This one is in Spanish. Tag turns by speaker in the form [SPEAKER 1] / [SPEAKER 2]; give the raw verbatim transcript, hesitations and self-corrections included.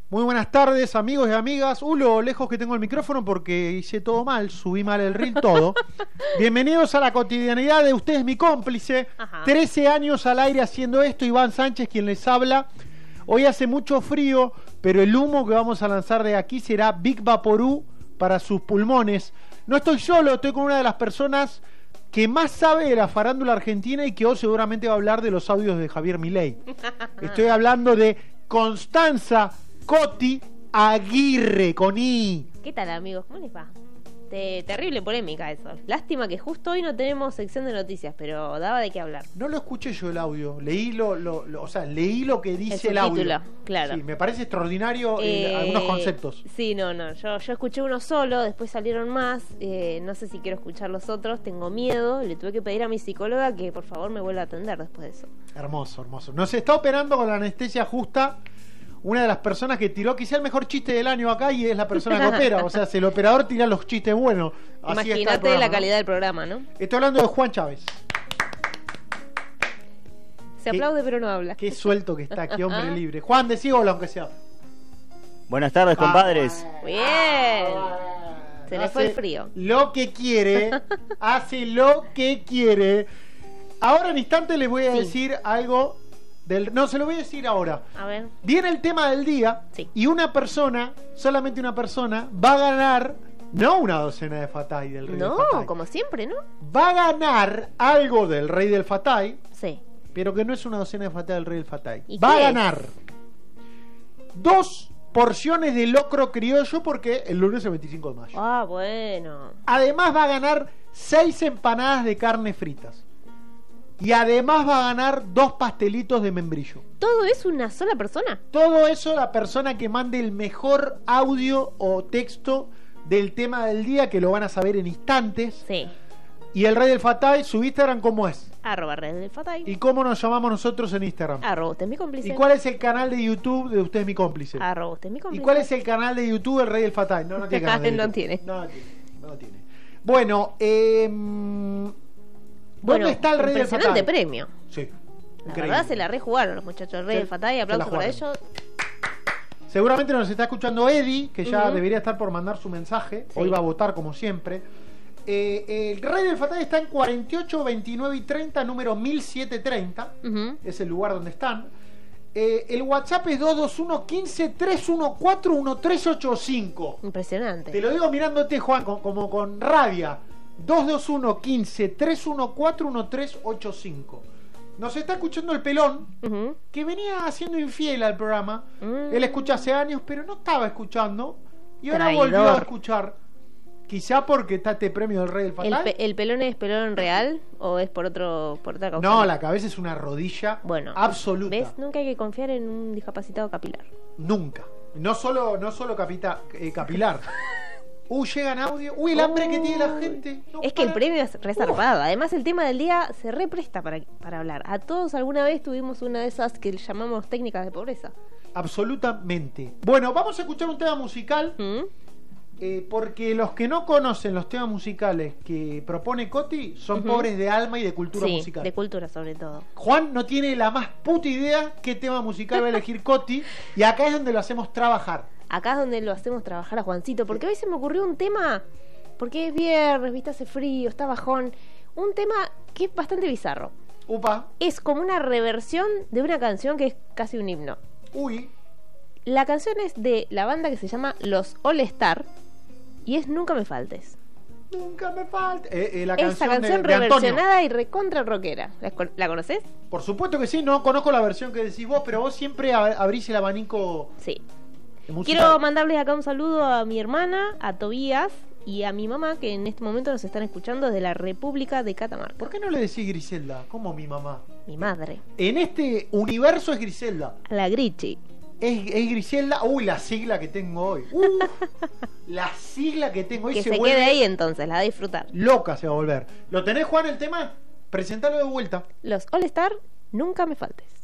[SPEAKER 1] Muy buenas tardes, amigos y amigas. Uh, lo lejos que tengo el micrófono porque hice todo mal, subí mal el reel, todo. Bienvenidos a la cotidianidad de Usted es mi cómplice. Ajá. trece años al aire haciendo esto, Iván Sánchez quien les habla. Hoy hace mucho frío, pero el humo que vamos a lanzar de aquí será Big Vaporú para sus pulmones. No estoy solo, estoy con una de las personas que más sabe de la farándula argentina y que hoy seguramente va a hablar de los audios de Javier Milei. Estoy hablando de Constanza Coti Aguirre, con I.
[SPEAKER 2] ¿Qué tal, amigos? ¿Cómo les va? Te, terrible polémica eso. Lástima que justo hoy no tenemos sección de noticias, pero daba de qué hablar.
[SPEAKER 1] No lo escuché yo el audio, leí lo, lo, lo o sea, leí lo que dice el, el audio.
[SPEAKER 2] Claro.
[SPEAKER 1] Sí, me parece extraordinario
[SPEAKER 2] eh,
[SPEAKER 1] eh, algunos conceptos.
[SPEAKER 2] Sí, no, no. Yo, yo escuché uno solo, después salieron más. Eh, no sé si quiero escuchar los otros. Tengo miedo. Le tuve que pedir a mi psicóloga que por favor me vuelva a atender después de eso.
[SPEAKER 1] Hermoso, hermoso. Nos está operando con la anestesia justa una de las personas que tiró quizá el mejor chiste del año acá y es la persona que opera. O sea, si el operador tira los chistes buenos.
[SPEAKER 2] Imagínate la calidad, ¿no?, del programa, ¿no?
[SPEAKER 1] Estoy hablando de Juan Chávez.
[SPEAKER 2] Se aplaude pero no habla.
[SPEAKER 1] Qué suelto que está, qué hombre libre. Juan, decí hola aunque sea.
[SPEAKER 3] Buenas tardes, ah, compadres.
[SPEAKER 2] Bien. Se le fue el frío.
[SPEAKER 1] Lo que quiere, hace lo que quiere. Ahora en instante les voy a sí. decir algo del... No, se lo voy a decir ahora.
[SPEAKER 2] A ver.
[SPEAKER 1] Viene el tema del día
[SPEAKER 2] sí.
[SPEAKER 1] y una persona, solamente una persona, va a ganar, no una docena de Fatay del Rey
[SPEAKER 2] no,
[SPEAKER 1] del Fatay.
[SPEAKER 2] No, como siempre, ¿no?
[SPEAKER 1] Va a ganar algo del Rey del Fatay.
[SPEAKER 2] Sí.
[SPEAKER 1] Pero que no es una docena de Fatay del Rey del Fatay.
[SPEAKER 2] Va
[SPEAKER 1] a ganar es? dos porciones de locro criollo porque el lunes es el veinticinco de mayo.
[SPEAKER 2] Ah, bueno.
[SPEAKER 1] Además va a ganar seis empanadas de carne fritas. Y además va a ganar dos pastelitos de membrillo.
[SPEAKER 2] ¿Todo eso una sola persona?
[SPEAKER 1] Todo eso la persona que mande el mejor audio o texto del tema del día, que lo van a saber en instantes.
[SPEAKER 2] Sí.
[SPEAKER 1] Y el Rey del Fatay, su Instagram, ¿cómo es?
[SPEAKER 2] Arroba Rey del Fatay.
[SPEAKER 1] ¿Y cómo nos llamamos nosotros en Instagram?
[SPEAKER 2] Arroba Usted es mi cómplice.
[SPEAKER 1] ¿Y cuál es el canal de YouTube de Usted es mi cómplice?
[SPEAKER 2] Arroba Usted es mi cómplice.
[SPEAKER 1] ¿Y cuál es el canal de YouTube del Rey del Fatay? No, no tiene canal de
[SPEAKER 2] no tiene.
[SPEAKER 1] No tiene. No tiene. Bueno, eh... ¿dónde
[SPEAKER 2] bueno,
[SPEAKER 1] está el Rey del Fatay?
[SPEAKER 2] Impresionante premio.
[SPEAKER 1] Sí.
[SPEAKER 2] La Increíble. verdad se la rejugaron los muchachos del Rey sí, del Fatay. Aplausos para ellos.
[SPEAKER 1] Seguramente nos está escuchando Eddie, que ya uh-huh. debería estar por mandar su mensaje. Sí. Hoy va a votar como siempre. Eh, eh, el Rey del Fatay está en cuarenta y ocho, veintinueve y treinta, número mil setecientos treinta. Uh-huh. Es el lugar donde están. Eh, el WhatsApp es dos dos uno, quince, trescientos catorce, trece ochenta y cinco.
[SPEAKER 2] Impresionante.
[SPEAKER 1] Te lo digo mirándote, Juan, con, como con rabia. dos dos uno, quince, trescientos catorce, trece ochenta y cinco. Nos está escuchando el Pelón, uh-huh. que venía siendo infiel al programa. Uh-huh. Él escucha hace años, pero no estaba escuchando. Y ahora
[SPEAKER 2] Traidor.
[SPEAKER 1] volvió a escuchar. Quizá porque está este premio del Rey del Fatay.
[SPEAKER 2] ¿El, pe- ¿El pelón es pelón real o es por otro por otra causa?
[SPEAKER 1] No, la cabeza es una rodilla
[SPEAKER 2] bueno,
[SPEAKER 1] absoluta.
[SPEAKER 2] ¿Ves? Nunca hay que confiar en un discapacitado capilar.
[SPEAKER 1] Nunca. No solo, no solo capita, eh, capilar. Uy, uh, llegan audio. Uy, el hambre uh, que tiene la gente.
[SPEAKER 2] No es para. Que el premio es reservado. Uh. Además, el tema del día se represta para, para hablar. A todos alguna vez tuvimos una de esas que llamamos técnicas de pobreza.
[SPEAKER 1] Absolutamente. Bueno, vamos a escuchar un tema musical.
[SPEAKER 2] ¿Mm?
[SPEAKER 1] Eh, porque los que no conocen los temas musicales que propone Coti son uh-huh. pobres de alma y de cultura
[SPEAKER 2] sí,
[SPEAKER 1] musical.
[SPEAKER 2] De cultura sobre todo.
[SPEAKER 1] Juan no tiene la más puta idea qué tema musical va a elegir Coti. Y acá es donde lo hacemos trabajar.
[SPEAKER 2] Acá es donde lo hacemos trabajar a Juancito. Porque hoy se me ocurrió un tema, porque es viernes, viste, hace frío, está bajón. Un tema que es bastante bizarro.
[SPEAKER 1] Upa.
[SPEAKER 2] Es como una reversión de una canción que es casi un himno.
[SPEAKER 1] Uy.
[SPEAKER 2] La canción es de la banda que se llama Los All Star. Y es Nunca me faltes.
[SPEAKER 1] Nunca me faltes. Eh, eh, la
[SPEAKER 2] Esa
[SPEAKER 1] canción,
[SPEAKER 2] canción
[SPEAKER 1] de, de
[SPEAKER 2] reversionada y recontra rockera. ¿La, ¿La conocés?
[SPEAKER 1] Por supuesto que sí, no conozco la versión que decís vos, pero vos siempre abrís el abanico.
[SPEAKER 2] Sí.
[SPEAKER 1] Musical.
[SPEAKER 2] Quiero mandarles acá un saludo a mi hermana, a Tobías y a mi mamá, que en este momento nos están escuchando desde la República de Catamarca.
[SPEAKER 1] ¿Por qué no le decís Griselda? ¿Cómo mi mamá?
[SPEAKER 2] Mi madre.
[SPEAKER 1] En este universo es Griselda.
[SPEAKER 2] La Grichi.
[SPEAKER 1] Es, es Griselda. Uy, la sigla que tengo hoy. Uh, la sigla que tengo hoy.
[SPEAKER 2] Que
[SPEAKER 1] se,
[SPEAKER 2] se quede ahí entonces, la va a disfrutar.
[SPEAKER 1] Loca se va a volver. ¿Lo tenés, Juan, el tema? Presentalo de vuelta.
[SPEAKER 2] Los All Star, Nunca me faltes.